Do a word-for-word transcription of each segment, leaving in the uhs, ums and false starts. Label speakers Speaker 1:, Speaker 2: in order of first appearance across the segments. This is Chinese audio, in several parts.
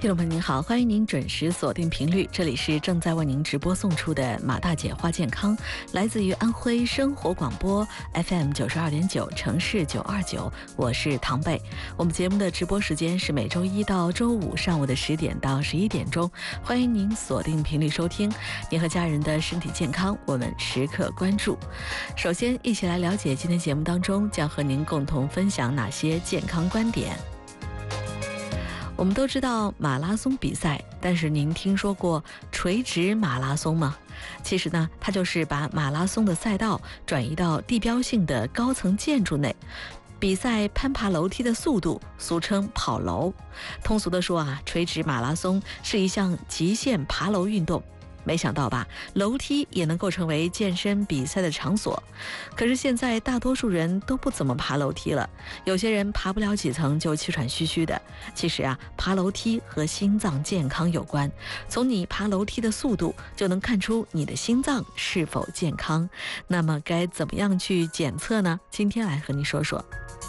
Speaker 1: 听众朋友您好，欢迎您准时锁定频率，这里是正在为您直播送出的马大姐话健康，来自于安徽生活广播 F M 九十二点九城市九二九，我是唐贝。我们节目的直播时间是每周一到周五上午的十点到十一点钟，欢迎您锁定频率收听。您和家人的身体健康，我们时刻关注。首先，一起来了解今天节目当中将和您共同分享哪些健康观点。我们都知道马拉松比赛，但是您听说过垂直马拉松吗？其实呢，它就是把马拉松的赛道转移到地标性的高层建筑内，比赛攀爬楼梯的速度，俗称跑楼。通俗的说啊，垂直马拉松是一项极限爬楼运动。没想到吧，楼梯也能够成为健身比赛的场所。可是现在大多数人都不怎么爬楼梯了，有些人爬不了几层就气喘吁吁的。其实啊，爬楼梯和心脏健康有关，从你爬楼梯的速度就能看出你的心脏是否健康。那么该怎么样去检测呢？今天来和你说说。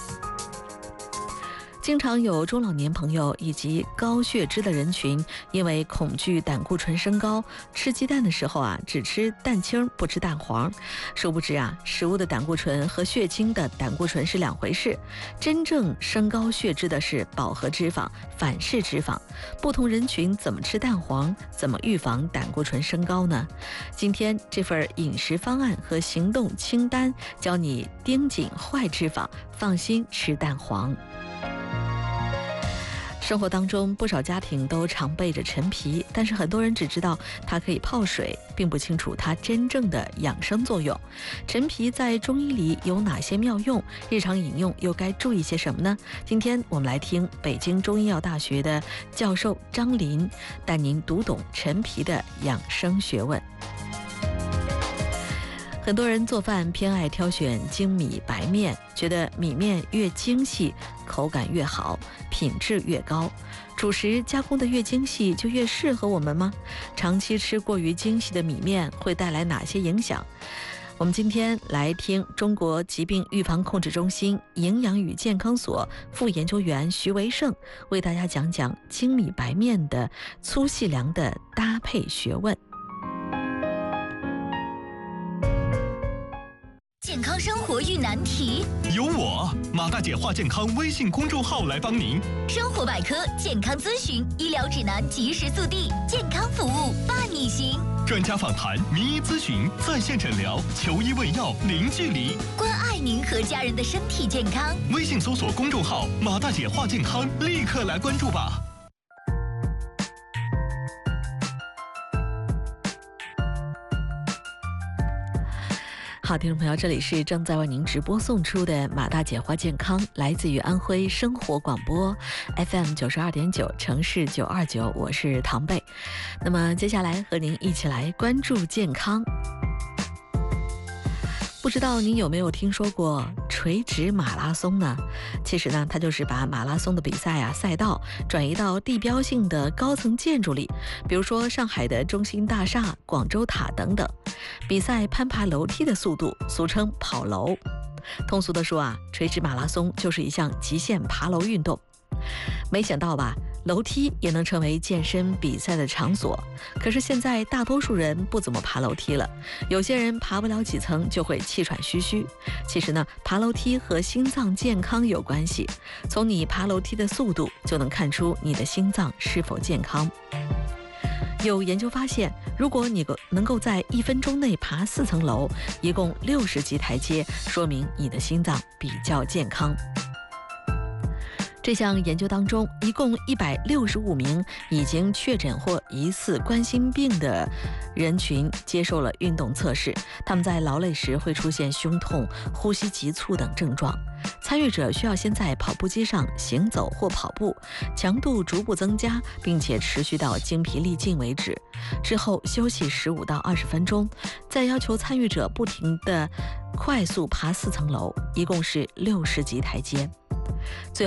Speaker 1: 经常有中老年朋友以及高血脂的人群，因为恐惧胆固醇升高，吃鸡蛋的时候啊，只吃蛋清不吃蛋黄。殊不知啊，食物的胆固醇和血清的胆固醇是两回事，真正升高血脂的是饱和脂肪、反式脂肪。不同人群怎么吃蛋黄，怎么预防胆固醇升高呢？今天这份饮食方案和行动清单，教你盯紧坏脂肪，放心吃蛋黄。生活当中，不少家庭都常备着陈皮，但是很多人只知道它可以泡水，并不清楚它真正的养生作用。陈皮在中医里有哪些妙用？日常饮用又该注意些什么呢？今天我们来听北京中医药大学的教授张林带您读懂陈皮的养生学问。很多人做饭偏爱挑选精米白面，觉得米面越精细，口感越好，品质越高。主食加工的越精细，就越适合我们吗？长期吃过于精细的米面会带来哪些影响？我们今天来听中国疾病预防控制中心营养与健康所副研究员徐维胜为大家讲讲精米白面的粗细粮的搭配学问。
Speaker 2: 健康生活遇难题，
Speaker 3: 有我马大姐话健康微信公众号来帮您。
Speaker 2: 生活百科、健康咨询、医疗指南及时速递，健康服务伴你行。
Speaker 3: 专家访谈、名医咨询、在线诊疗，求医问药零距离，
Speaker 2: 关爱您和家人的身体健康。
Speaker 3: 微信搜索公众号马大姐话健康，立刻来关注吧。
Speaker 1: 好，听众朋友，这里是正在为您直播送出的马大姐话健康，来自于安徽生活广播 F M 九十二点九城市九二九，我是唐贝。那么接下来和您一起来关注健康。不知道您有没有听说过垂直马拉松呢？其实呢，它就是把马拉松的比赛啊赛道转移到地标性的高层建筑里，比如说上海的中心大厦、广州塔等等。比赛攀爬楼梯的速度，俗称跑楼。通俗的说啊，垂直马拉松就是一项极限爬楼运动。没想到吧，楼梯也能成为健身比赛的场所。可是现在大多数人不怎么爬楼梯了，有些人爬不了几层就会气喘吁吁。其实呢，爬楼梯和心脏健康有关系，从你爬楼梯的速度就能看出你的心脏是否健康。有研究发现，如果你能够在一分钟内爬四层楼，一共六十级台阶，说明你的心脏比较健康。这项研究当中，一共一百六十五名已经确诊或疑似冠心病的人群接受了运动测试，他们在劳累时会出现胸痛、呼吸急促等症状。参与者需要先在跑步机上行走或跑步，强度逐步增加，并且持续到精疲力尽为止。之后休息十五到二十分钟，再要求参与者不停地快速爬四层楼，一共是六十级台阶。最